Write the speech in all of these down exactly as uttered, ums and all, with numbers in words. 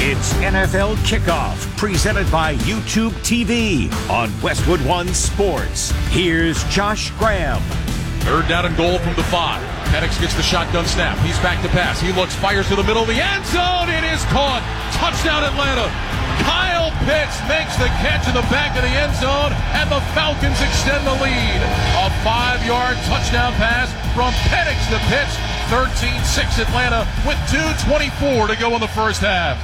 It's N F L Kickoff, presented by YouTube T V on Westwood One Sports. Here's Josh Graham. Third down and goal from the five. Penix gets the shotgun snap. He's back to pass. He looks, fires to the middle of the end zone. It is caught. Touchdown Atlanta. Kyle Pitts makes the catch in the back of the end zone, and the Falcons extend the lead. A five-yard touchdown pass from Penix to Pitts. thirteen six Atlanta with two twenty-four to go in the first half.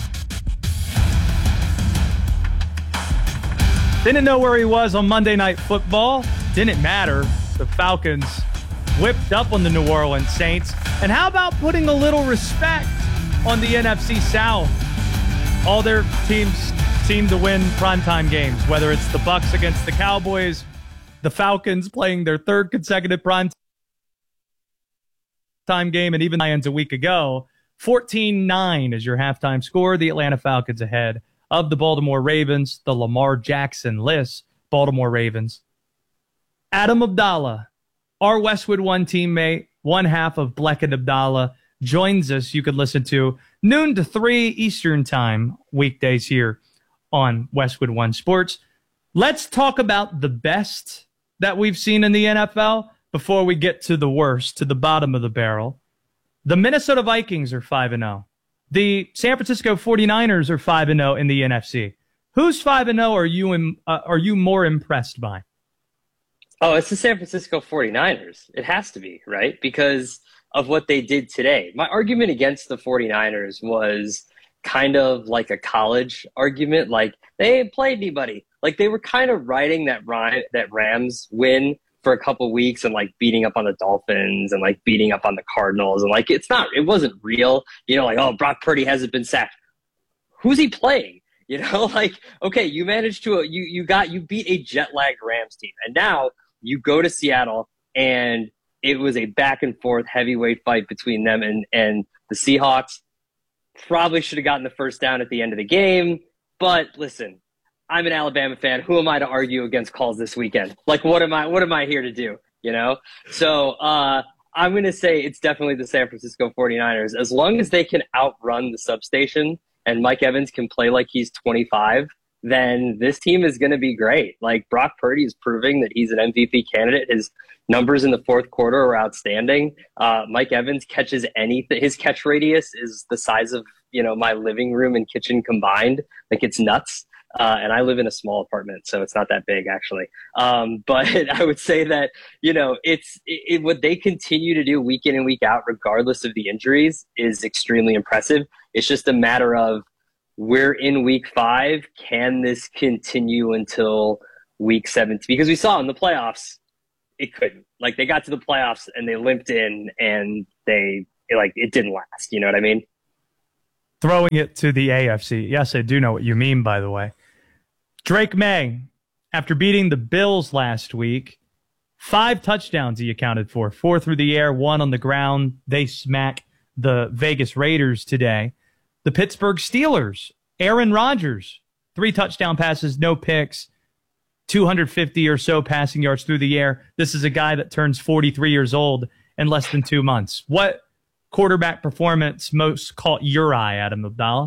Didn't know where he was on Monday Night Football. Didn't matter. The Falcons whipped up on the New Orleans Saints. And how about putting a little respect on the N F C South? All their teams seem to win primetime games, whether it's the Bucs against the Cowboys, the Falcons playing their third consecutive primetime game, and even Lions a week ago. fourteen nine is your halftime score. The Atlanta Falcons ahead of the Baltimore Ravens, the Lamar Jackson-less Baltimore Ravens. Adam Abdallah, our Westwood One teammate, one half of Bleck and Abdallah, joins us. You could listen to noon to three Eastern time weekdays here on Westwood One Sports. Let's talk about the best that we've seen in the N F L before we get to the worst, to the bottom of the barrel. The Minnesota Vikings are five and oh. The San Francisco forty-niners are five and oh in the N F C. Who's five and oh are you im- uh, are you more impressed by? Oh, it's the San Francisco forty-niners. It has to be, right? Because of what they did today. My argument against the forty-niners was kind of like a college argument. Like, they ain't played anybody. Like, they were kind of riding that that Rams win for a couple weeks and like beating up on the Dolphins and like beating up on the Cardinals. And like, it's not, it wasn't real, you know, like, oh, Brock Purdy hasn't been sacked. Who's he playing? You know, like, okay, you managed to, you, you got, you beat a jet lagged Rams team. And now you go to Seattle and it was a back and forth heavyweight fight between them and, and the Seahawks. Probably should have gotten the first down at the end of the game. But listen, I'm an Alabama fan. Who am I to argue against calls this weekend? Like, what am I, what am I here to do? You know? So, uh, I'm going to say it's definitely the San Francisco forty-niners. As long as they can outrun the substation and Mike Evans can play like he's twenty-five, then this team is going to be great. Like, Brock Purdy is proving that he's an M V P candidate. His numbers in the fourth quarter are outstanding. Uh, Mike Evans catches anything. His catch radius is the size of, you know, my living room and kitchen combined. Like, it's nuts. Uh, and I live in a small apartment, so it's not that big, actually. Um, but I would say that, you know, it's it, it, what they continue to do week in and week out, regardless of the injuries, is extremely impressive. It's just a matter of, we're in week five. Can this continue until week seventeen? Because we saw in the playoffs, it couldn't. Like, they got to the playoffs and they limped in and they, like, it didn't last. You know what I mean? Throwing it to the A F C. Yes, I do know what you mean, by the way. Drake May, after beating the Bills last week, five touchdowns he accounted for. Four through the air, one on the ground. They smack the Vegas Raiders today. The Pittsburgh Steelers, Aaron Rodgers, three touchdown passes, no picks, two hundred fifty or so passing yards through the air. This is a guy that turns forty-three years old in less than two months. What quarterback performance most caught your eye, Adam Abdallah?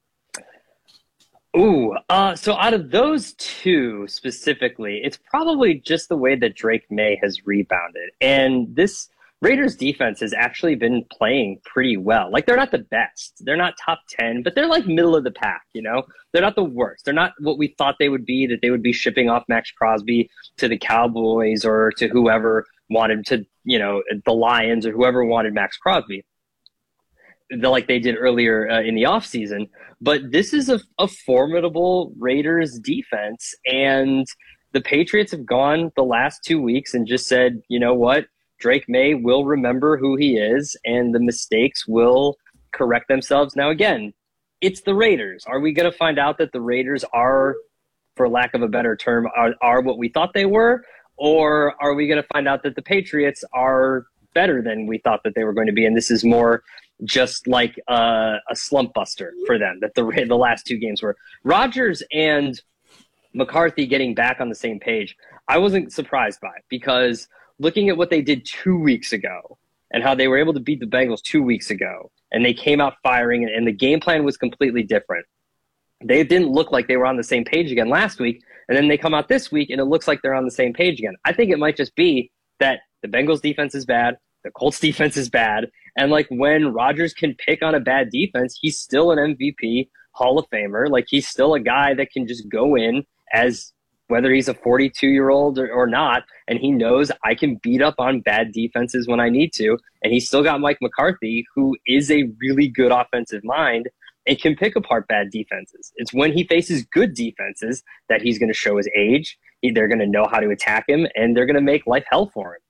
Ooh, uh, so out of those two specifically, it's probably just the way that Drake May has rebounded. And this Raiders defense has actually been playing pretty well. Like, they're not the best. They're not top ten, but they're like middle of the pack, you know? They're not the worst. They're not what we thought they would be, that they would be shipping off Max Crosby to the Cowboys or to whoever wanted to, you know, the Lions or whoever wanted Max Crosby. Like they did earlier uh, in the offseason. But this is a, a formidable Raiders defense, and the Patriots have gone the last two weeks and just said, you know what, Drake May will remember who he is, and the mistakes will correct themselves. Now, again, it's the Raiders. Are we going to find out that the Raiders are, for lack of a better term, are, are what we thought they were? Or are we going to find out that the Patriots are better than we thought that they were going to be, and this is more just like a, a slump buster for them, that the the last two games were? Rodgers and McCarthy getting back on the same page, I wasn't surprised by, because looking at what they did two weeks ago and how they were able to beat the Bengals two weeks ago, and they came out firing, and, and the game plan was completely different. They didn't look like they were on the same page again last week, and then they come out this week, and it looks like they're on the same page again. I think it might just be that the Bengals defense is bad, the Colts defense is bad, and like when Rodgers can pick on a bad defense, he's still an M V P, Hall of Famer. Like he's still a guy that can just go in as whether he's a forty-two-year-old or, or not, and he knows I can beat up on bad defenses when I need to. And he's still got Mike McCarthy, who is a really good offensive mind and can pick apart bad defenses. It's when he faces good defenses that he's going to show his age. They're going to know how to attack him, and they're going to make life hell for him.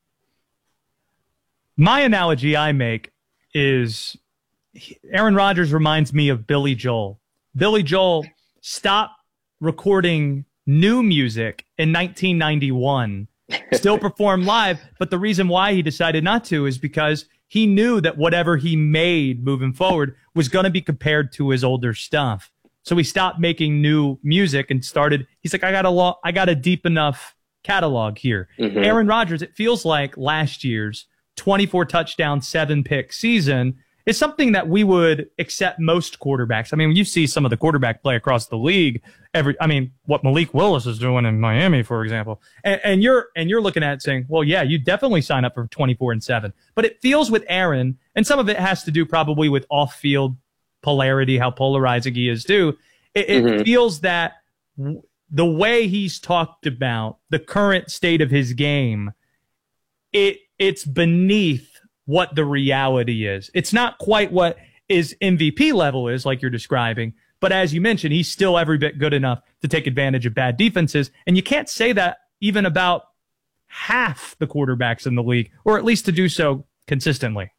My analogy I make is Aaron Rodgers reminds me of Billy Joel. Billy Joel stopped recording new music in nineteen ninety-one, still performed live, but the reason why he decided not to is because he knew that whatever he made moving forward was going to be compared to his older stuff. So he stopped making new music and started, he's like, I got a lo- I got a deep enough catalog here. Mm-hmm. Aaron Rodgers, it feels like last year's twenty-four touchdown, seven pick season is something that we would accept most quarterbacks. I mean, you see some of the quarterback play across the league. Every, I mean, what Malik Willis is doing in Miami, for example, and, and you're and you're looking at it saying, well, yeah, you definitely sign up for twenty-four and seven. But it feels with Aaron, and some of it has to do probably with off-field polarity, how polarizing he is too. It, it mm-hmm. feels that w- the way he's talked about the current state of his game, it it's beneath what the reality is. It's not quite what is M V P level is, like you're describing, but as you mentioned, he's still every bit good enough to take advantage of bad defenses, and you can't say that even about half the quarterbacks in the league, or at least to do so consistently.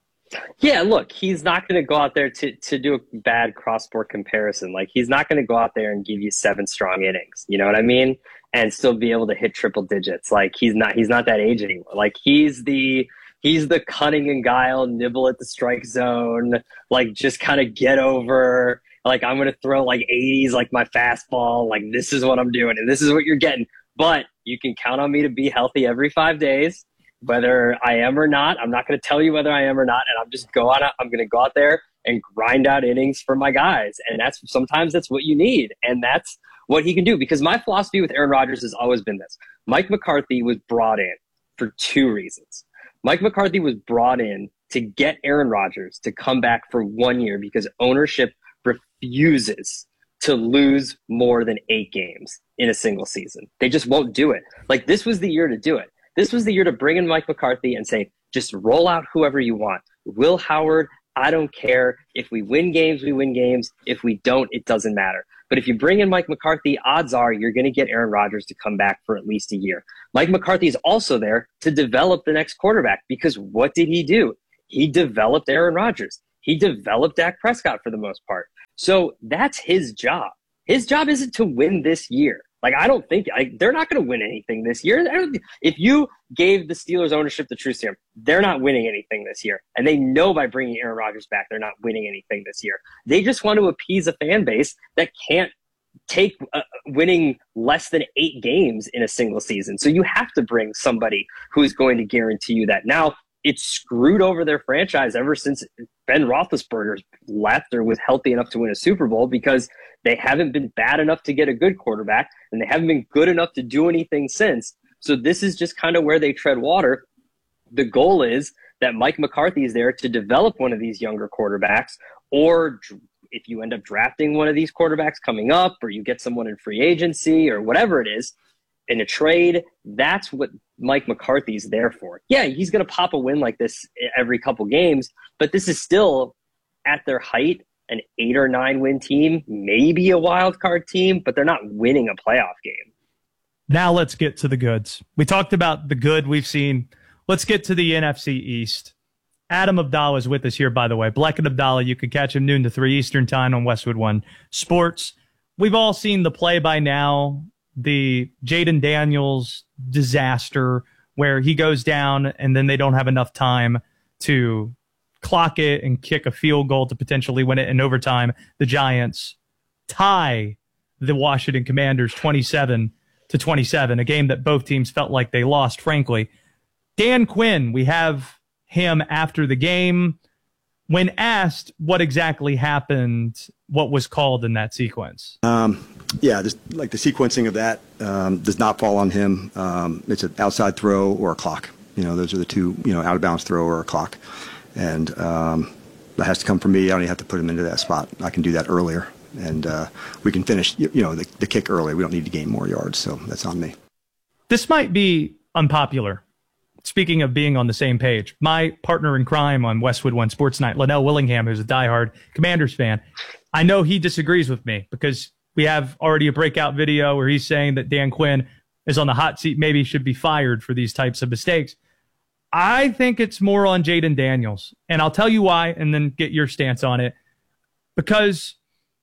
Yeah, look, he's not going to go out there to, to do a bad cross-sport comparison. Like, he's not going to go out there and give you seven strong innings, you know what I mean? And still be able to hit triple digits. Like, he's not he's not that age anymore. Like, he's the He's the cunning and guile, nibble at the strike zone, like just kind of get over, like I'm going to throw like eighties like my fastball, like this is what I'm doing and this is what you're getting. But you can count on me to be healthy every five days, whether I am or not. I'm not going to tell you whether I am or not, and I'm just go out, I'm going to go out there and grind out innings for my guys. And that's sometimes that's what you need, and that's what he can do. Because my philosophy with Aaron Rodgers has always been this. Mike McCarthy was brought in for two reasons. Mike McCarthy was brought in to get Aaron Rodgers to come back for one year because ownership refuses to lose more than eight games in a single season. They just won't do it. Like, this was the year to do it. This was the year to bring in Mike McCarthy and say, just roll out whoever you want. Will Howard, I don't care. If we win games, we win games. If we don't, it doesn't matter. But if you bring in Mike McCarthy, odds are you're going to get Aaron Rodgers to come back for at least a year. Mike McCarthy is also there to develop the next quarterback, because what did he do? He developed Aaron Rodgers. He developed Dak Prescott for the most part. So that's his job. His job isn't to win this year. Like, I don't think I, they're not going to win anything this year. I don't, if you gave the Steelers ownership the truth serum, they're not winning anything this year. And they know by bringing Aaron Rodgers back, they're not winning anything this year. They just want to appease a fan base that can't take uh, winning less than eight games in a single season. So you have to bring somebody who is going to guarantee you that. Now, it's screwed over their franchise ever since Ben Roethlisberger left or was healthy enough to win a Super Bowl, because they haven't been bad enough to get a good quarterback, and they haven't been good enough to do anything since. So this is just kind of where they tread water. The goal is that Mike McCarthy is there to develop one of these younger quarterbacks, or if you end up drafting one of these quarterbacks coming up, or you get someone in free agency or whatever it is, in a trade, that's what Mike McCarthy's there for. Yeah, he's going to pop a win like this every couple games, but this is still, at their height, an eight or nine win team, maybe a wild card team, but they're not winning a playoff game. Now let's get to the goods. We talked about the good we've seen. Let's get to the N F C East. Adam Abdallah is with us here, by the way. Black and Abdallah, you can catch him noon to three Eastern time on Westwood One Sports. We've all seen the play by now, the Jaden Daniels disaster, where he goes down and then they don't have enough time to clock it and kick a field goal to potentially win it in overtime. The Giants tie the Washington Commanders twenty-seven to twenty-seven, a game that both teams felt like they lost, frankly. Dan Quinn, we have him after the game. When asked what exactly happened, what was called in that sequence? Um, yeah, just like the sequencing of that um, does not fall on him. Um, it's an outside throw or a clock. You know, those are the two, you know, out of bounds throw or a clock. And um, that has to come from me. I don't even have to put him into that spot. I can do that earlier. And uh, we can finish, you know, the, the kick early. We don't need to gain more yards. So that's on me. This might be unpopular. Speaking of being on the same page, my partner in crime on Westwood One Sports Night, Linnell Willingham, who's a diehard Commanders fan, I know he disagrees with me because we have already a breakout video where he's saying that Dan Quinn is on the hot seat, maybe should be fired for these types of mistakes. I think it's more on Jayden Daniels, and I'll tell you why and then get your stance on it. Because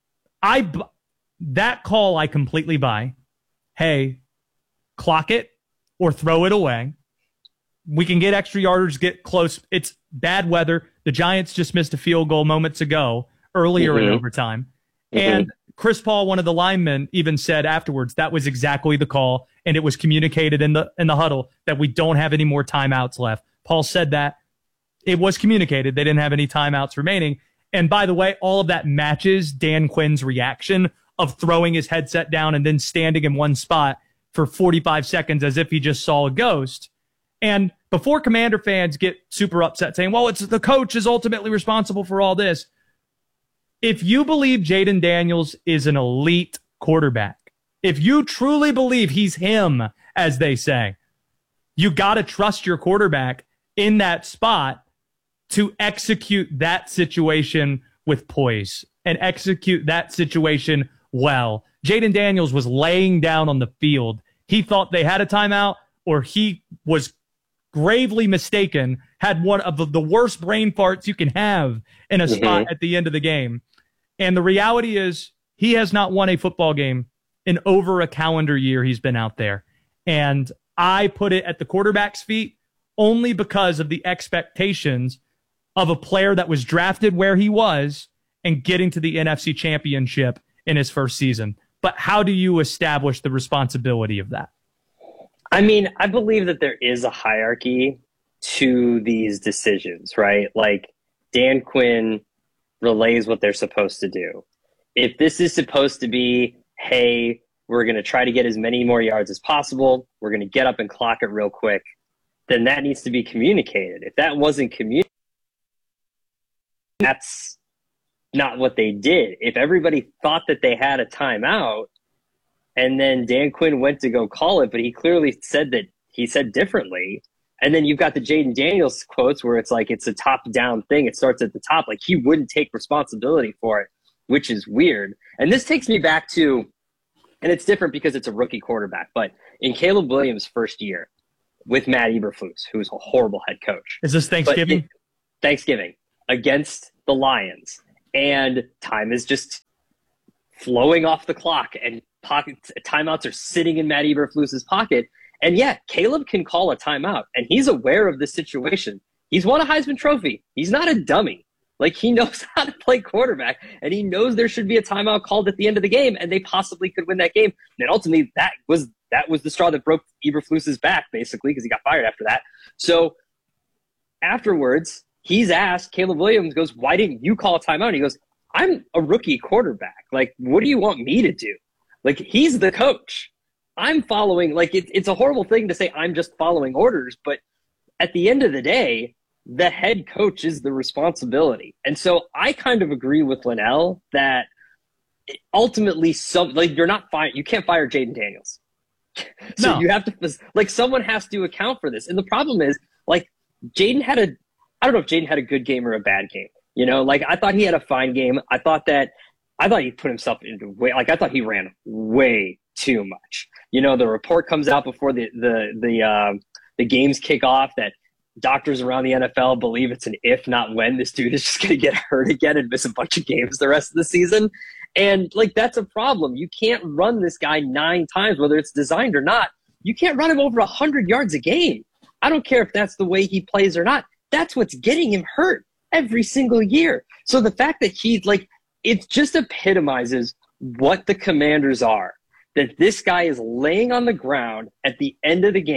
I that call I completely buy. Hey, clock it or throw it away. We can get extra yardage, get close. It's bad weather. The Giants just missed a field goal moments ago, earlier mm-hmm. in overtime. Mm-hmm. And Chris Paul, one of the linemen, even said afterwards that was exactly the call, and it was communicated in the in the huddle that we don't have any more timeouts left. Paul said that. It was communicated. They didn't have any timeouts remaining. And by the way, all of that matches Dan Quinn's reaction of throwing his headset down and then standing in one spot for forty-five seconds as if he just saw a ghost. And before Commander fans get super upset saying, well, it's the coach is ultimately responsible for all this. If you believe Jayden Daniels is an elite quarterback, if you truly believe he's him, as they say, you got to trust your quarterback in that spot to execute that situation with poise and execute that situation well. Jayden Daniels was laying down on the field. He thought they had a timeout, or he was gravely mistaken, had one of the, the worst brain farts you can have in a mm-hmm. spot at the end of the game. And the reality is he has not won a football game in over a calendar year he's been out there. And I put it at the quarterback's feet only because of the expectations of a player that was drafted where he was and getting to the N F C Championship in his first season. But how do you establish the responsibility of that? I mean, I believe that there is a hierarchy to these decisions, right? Like Dan Quinn relays what they're supposed to do. If this is supposed to be, hey, we're going to try to get as many more yards as possible, we're going to get up and clock it real quick, then that needs to be communicated. If that wasn't communicated, that's not what they did. If everybody thought that they had a timeout, and then Dan Quinn went to go call it, but he clearly said that he said differently. And then you've got the Jayden Daniels quotes where it's like it's a top-down thing. It starts at the top. Like he wouldn't take responsibility for it, which is weird. And this takes me back to, and it's different because it's a rookie quarterback, but in Caleb Williams' first year with Matt Eberflus, who's a horrible head coach. Is this Thanksgiving? It, Thanksgiving against the Lions. And time is just flowing off the clock, and pocket timeouts are sitting in Matt Eberflus's pocket. And yeah, Caleb can call a timeout, and he's aware of the situation. He's won a Heisman Trophy. He's not a dummy. Like, he knows how to play quarterback, and he knows there should be a timeout called at the end of the game, and they possibly could win that game. And ultimately, that was that was the straw that broke Eberflus's back, basically, because he got fired after that. So afterwards, he's asked, Caleb Williams goes, why didn't you call a timeout? And he goes, I'm a rookie quarterback. Like, what do you want me to do? Like, he's the coach. I'm following, like, it, it's a horrible thing to say I'm just following orders, but at the end of the day, the head coach is the responsibility. And so I kind of agree with Linnell that ultimately, some like you're not fire, you can't fire Jayden Daniels. So no. You have to, like, someone has to account for this. And the problem is, like, Jayden had a, I don't know if Jayden had a good game or a bad game. You know, like, I thought he had a fine game. I thought that, I thought he put himself into way, like, I thought he ran way too much. You know, the report comes out before the, the, the, um, the games kick off that doctors around the N F L believe it's an if, not when. This dude is just going to get hurt again and miss a bunch of games the rest of the season. And, like, that's a problem. You can't run this guy nine times, whether it's designed or not. You can't run him over one hundred yards a game. I don't care if that's the way he plays or not. That's what's getting him hurt every single year. So the fact that he's, like, it just epitomizes what the Commanders are. That this guy is laying on the ground at the end of the game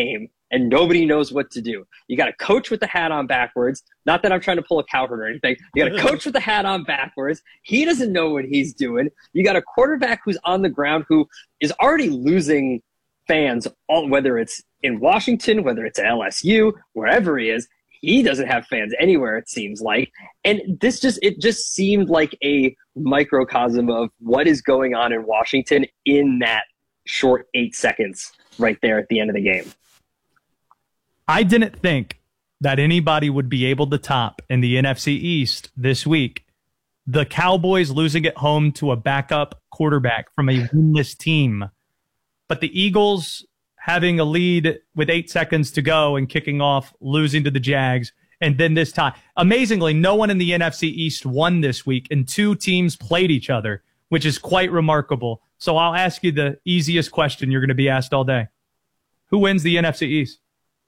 and nobody knows what to do. You got a coach with the hat on backwards. Not that I'm trying to pull a Cowherd or anything. You got a coach with the hat on backwards. He doesn't know what he's doing. You got a quarterback who's on the ground who is already losing fans, all, whether it's in Washington, whether it's at L S U, wherever he is. He doesn't have fans anywhere, it seems like. And this just, it just seemed like a microcosm of what is going on in Washington in that short eight seconds right there at the end of the game. I didn't think that anybody would be able to top in the N F C East this week the Cowboys losing at home to a backup quarterback from a winless team. But the Eagles having a lead with eight seconds to go and kicking off, losing to the Jags, and then this time. Amazingly, no one in the N F C East won this week, and two teams played each other, which is quite remarkable. So I'll ask you the easiest question you're going to be asked all day. Who wins the N F C East?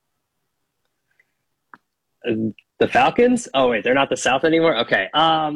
The Falcons? Oh, wait, they're not the South anymore? Okay. Um,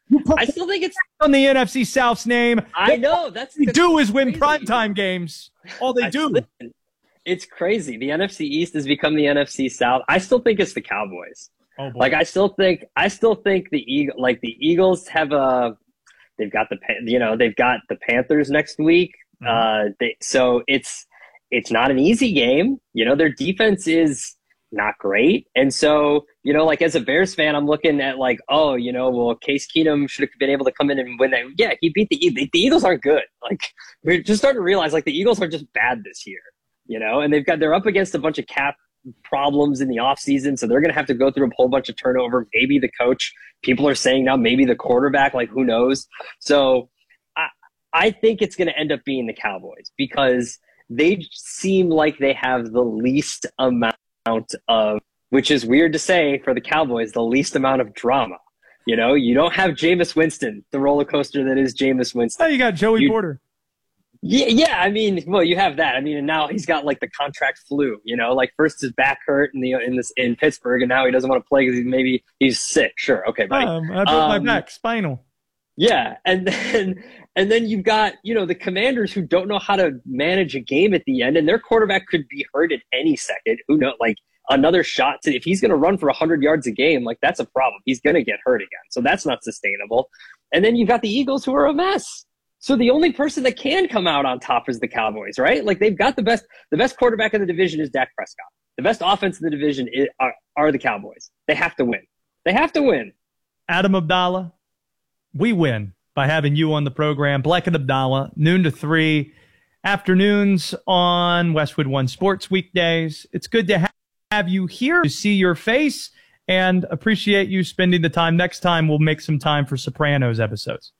I still think it's on the N F C South's name. I know. That's All they do is win crazy. primetime games. All they I do. Still, it's crazy. The N F C East has become the N F C South. I still think it's the Cowboys. Oh, boy. Like I still think I still think the Eagle like the Eagles have a they've got the you know, they've got the Panthers next week. Mm-hmm. Uh they so it's it's not an easy game. You know, their defense is not great. And so, you know, like as a Bears fan, I'm looking at like, oh, you know, well, Case Keenum should have been able to come in and win that. Yeah, he beat the Eagles. The Eagles aren't good. Like we're just starting to realize like the Eagles are just bad this year, you know, and they've got, they're up against a bunch of cap problems in the offseason. So they're going to have to go through a whole bunch of turnover. Maybe the coach, people are saying now, maybe the quarterback, like who knows? So I, I think it's going to end up being the Cowboys because they seem like they have the least amount of, which is weird to say for the Cowboys, the least amount of drama. You know, you don't have Jameis Winston, the roller coaster that is Jameis Winston. Oh, you got Joey you, Porter. Yeah, yeah. I mean, well, you have that. I mean, and now he's got like the contract flu. You know, like first his back hurt in the in this in Pittsburgh, and now he doesn't want to play because maybe he's sick. Sure, okay, buddy. Um, I broke um, my back, spinal. Yeah, and then and then you've got, you know, the Commanders who don't know how to manage a game at the end, and their quarterback could be hurt at any second. Who knows? Like another shot to if he's going to run for one hundred yards a game, like that's a problem. He's going to get hurt again, so that's not sustainable. And then you've got the Eagles who are a mess. So the only person that can come out on top is the Cowboys, right? Like they've got the best the best quarterback in the division is Dak Prescott. The best offense in the division is, are, are the Cowboys. They have to win. They have to win. Adam Abdallah. We win by having you on the program. Black and Abdallah, noon to three, afternoons on Westwood One Sports weekdays. It's good to ha- have you here to see your face and appreciate you spending the time. Next time, we'll make some time for Sopranos episodes.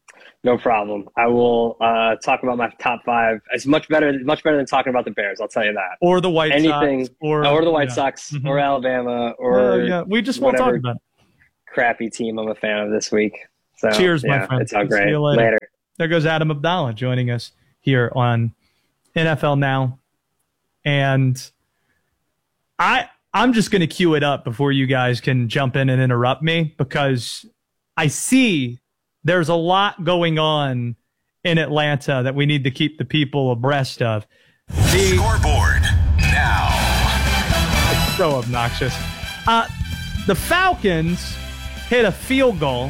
No problem. I will uh, talk about my top five. It's much better, much better than talking about the Bears. I'll tell you that. Or the White Anything, Sox. Or, or the White yeah. Sox. Mm-hmm. Or Alabama. Or uh, yeah. We just won't talk about it. Crappy team I'm a fan of this week. So, cheers, yeah, my friend. It's all great. See you later. later. There goes Adam Abdallah joining us here on N F L Now. And I, I'm just going to cue it up before you guys can jump in and interrupt me because I see there's a lot going on in Atlanta that we need to keep the people abreast of. The scoreboard now. It's so obnoxious. Uh, the Falcons hit a field goal.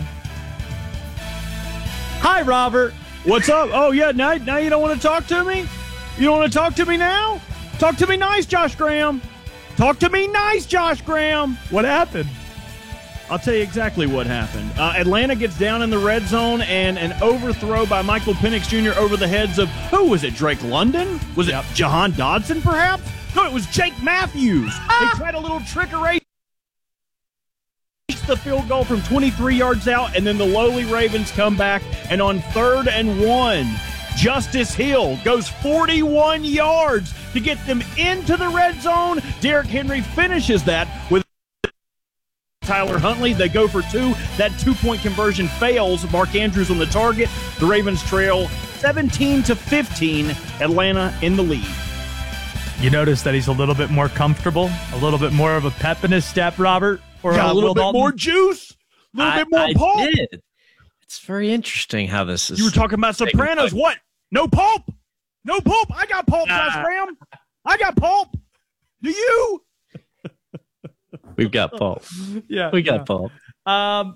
Hi, Robert. What's up? Oh, yeah, now, now you don't want to talk to me? You don't want to talk to me now? Talk to me nice, Josh Graham. Talk to me nice, Josh Graham. What happened? I'll tell you exactly what happened. Uh, Atlanta gets down in the red zone, and an overthrow by Michael Penix Junior over the heads of, who was it, Drake London? Was it Jahan Dodson, perhaps? No, it was Jake Matthews. Ah! They tried a little trickery. The field goal from twenty-three yards out, and then the lowly Ravens come back, and on third and one, Justice Hill goes forty-one yards to get them into the red zone. Derrick Henry finishes that with Tyler Huntley. They go for two. That two-point conversion fails. Mark Andrews on the target. The Ravens trail seventeen to fifteen. Atlanta in the lead. You notice that he's a little bit more comfortable, a little bit more of a pep in his step, Robert? Or Got uh, a little Will bit Dalton? more juice, a little I, bit more I pulp. Did. It's very interesting how this is. You were talking about Sopranos. What? No pulp? No pulp? I got pulp, Josh Graham. I got pulp. Do you? We've got Paul. Yeah, we got yeah. Paul. Um,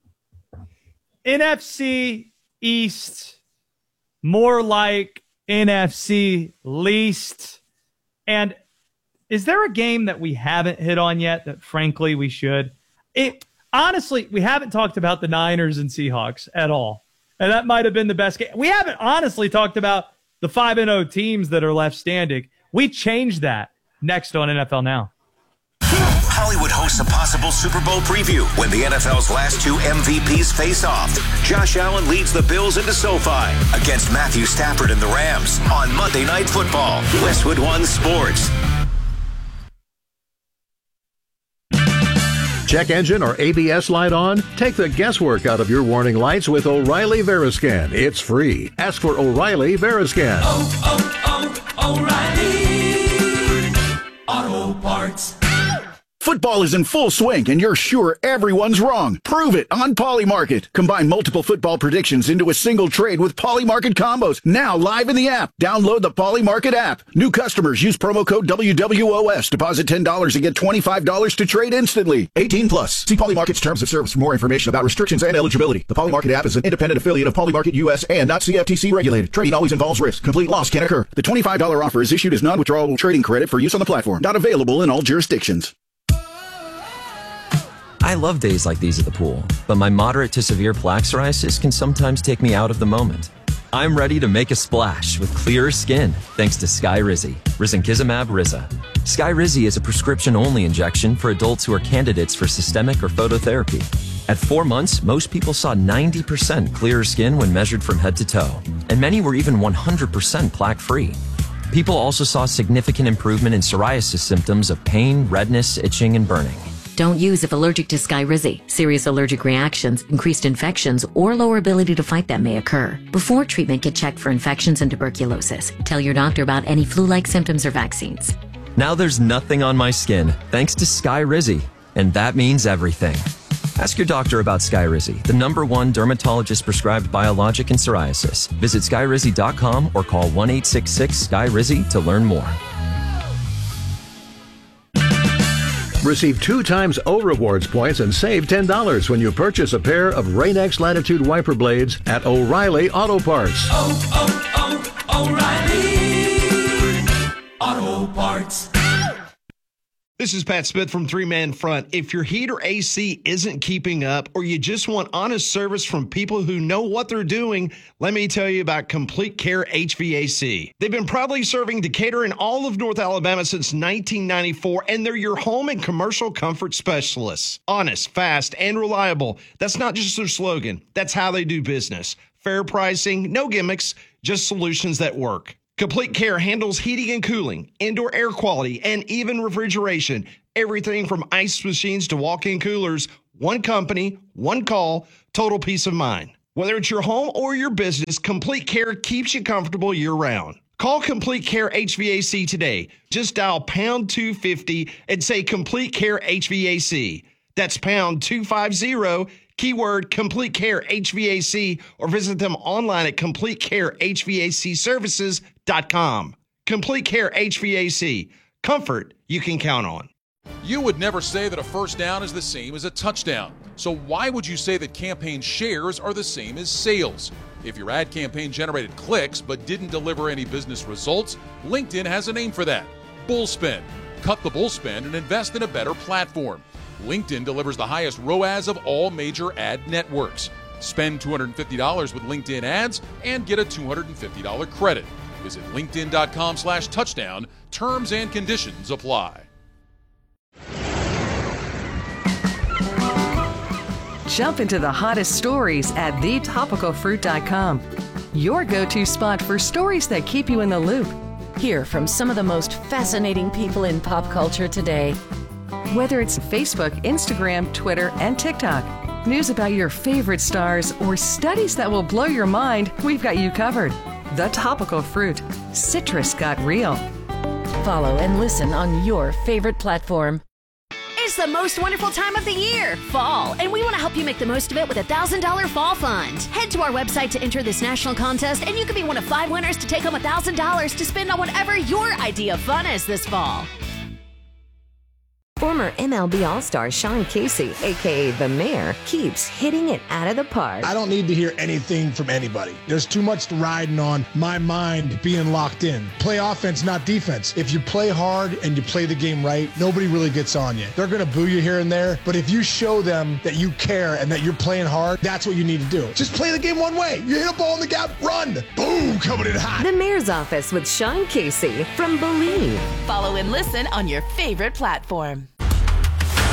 N F C East, more like N F C least. And is there a game that we haven't hit on yet that, frankly, we should? It honestly, we haven't talked about the Niners and Seahawks at all. And that might have been the best game. We haven't honestly talked about the five and oh teams that are left standing. We changed that next on N F L Now. Hollywood hosts a possible Super Bowl preview when the N F L's last two M V Ps face off. Josh Allen leads the Bills into SoFi against Matthew Stafford and the Rams on Monday Night Football. Westwood One Sports. Check engine or A B S light on? Take the guesswork out of your warning lights with O'Reilly Veriscan. It's free. Ask for O'Reilly Veriscan. Oh, oh, oh, O'Reilly Auto Parts. Football is in full swing, and you're sure everyone's wrong. Prove it on Polymarket. Combine multiple football predictions into a single trade with Polymarket combos. Now live in the app. Download the Polymarket app. New customers use promo code W W O S. Deposit ten dollars and get twenty-five dollars to trade instantly. eighteen plus. See Polymarket's terms of service for more information about restrictions and eligibility. The Polymarket app is an independent affiliate of Polymarket U S and not C F T C regulated. Trading always involves risk. Complete loss can occur. The twenty-five dollars offer is issued as non-withdrawable trading credit for use on the platform. Not available in all jurisdictions. I love days like these at the pool, but my moderate to severe plaque psoriasis can sometimes take me out of the moment. I'm ready to make a splash with clearer skin thanks to Skyrizi, risankizumab Riza. Skyrizi is a prescription-only injection for adults who are candidates for systemic or phototherapy. At four months, most people saw ninety percent clearer skin when measured from head to toe, and many were even one hundred percent plaque-free. People also saw significant improvement in psoriasis symptoms of pain, redness, itching, and burning. Don't use if allergic to Skyrizi. Serious allergic reactions, increased infections, or lower ability to fight them may occur. Before treatment, get checked for infections and tuberculosis. Tell your doctor about any flu-like symptoms or vaccines. Now there's nothing on my skin thanks to Skyrizi, and that means everything. Ask your doctor about Skyrizi, the number one dermatologist-prescribed biologic in psoriasis. Visit Skyrizi dot com or call one eight six six Sky Rizi to learn more. Receive two times O Rewards points and save ten dollars when you purchase a pair of Rain-X Latitude wiper blades at O'Reilly Auto Parts. Oh, oh, oh, O'Reilly Auto Parts. This is Pat Smith from Three Man Front. If your heat or A C isn't keeping up, or you just want honest service from people who know what they're doing, let me tell you about Complete Care H V A C. They've been proudly serving Decatur and all of North Alabama since nineteen ninety-four, and they're your home and commercial comfort specialists. Honest, fast, and reliable. That's not just their slogan. That's how they do business. Fair pricing, no gimmicks, just solutions that work. Complete Care handles heating and cooling, indoor air quality, and even refrigeration. Everything from ice machines to walk-in coolers. One company, one call, total peace of mind. Whether it's your home or your business, Complete Care keeps you comfortable year-round. Call Complete Care H V A C today. Just dial pound two fifty and say Complete Care H V A C. That's pound two fifty, keyword Complete Care H V A C, or visit them online at complete care h v a c services dot com. Complete Care H V A C. Comfort you can count on. You would never say that a first down is the same as a touchdown. So why would you say that campaign shares are the same as sales? If your ad campaign generated clicks but didn't deliver any business results, LinkedIn has a name for that. Bullspend. Cut the bullspend and invest in a better platform. LinkedIn delivers the highest R O A S of all major ad networks. Spend two hundred fifty dollars with LinkedIn ads and get a two hundred fifty dollars credit. Visit linkedin.com slash touchdown. Terms and conditions apply. Jump into the hottest stories at the topical fruit dot com. Your go-to spot for stories that keep you in the loop. Hear from some of the most fascinating people in pop culture today. Whether it's Facebook, Instagram, Twitter, and TikTok, news about your favorite stars, or studies that will blow your mind, we've got you covered. The Topical Fruit. Citrus got real. Follow and listen on your favorite platform. It's the most wonderful time of the year, fall, and we want to help you make the most of it with a one thousand dollars Fall Fund. Head to our website to enter this national contest, and you could be one of five winners to take home one thousand dollars to spend on whatever your idea of fun is this fall. Former M L B All-Star Sean Casey, a k a. The Mayor, keeps hitting it out of the park. I don't need to hear anything from anybody. There's too much riding on my mind being locked in. Play offense, not defense. If you play hard and you play the game right, nobody really gets on you. They're going to boo you here and there, but if you show them that you care and that you're playing hard, that's what you need to do. Just play the game one way. You hit a ball in the gap, run. Boom, coming in hot. The Mayor's Office with Sean Casey from Believe. Follow and listen on your favorite platform.